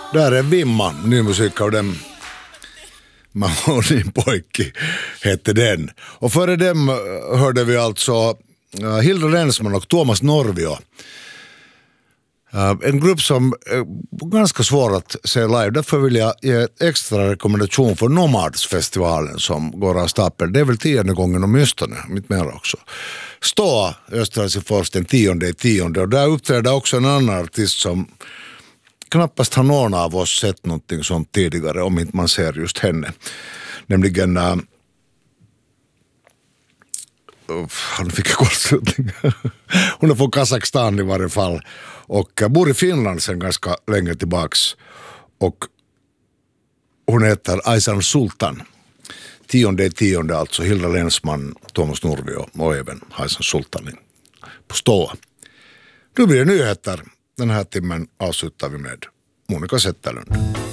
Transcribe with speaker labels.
Speaker 1: Där är Vimma, ny musik av dem. Mahonin pojki hette den. Och före dem hörde vi alltså Hilda Rensman och Thomas Norvio. En grupp som är ganska svår att se live. Därför vill jag ge ett extra rekommendation för Nomadsfestivalen som går av stapeln. Det är väl 10:e gången åtminstone, mitt mer också. Stå Österhelsingfors den 10/10 och där uppträder också en annan artist som knappast har någon av oss sett någonting sånt tidigare om inte man ser just henne. Nämligen han fick kortslutning. Hon är från Kazakstan i varje fall och bor i Finland sedan ganska länge tillbaks och hon heter Aysan Sultan. 10/10 alltså Hilda Rensman, Thomas Norvio och även Aysan Sultan på stå. Nu blir det nyheter. Den här timmen avslutar vi med Monica Zetterlund.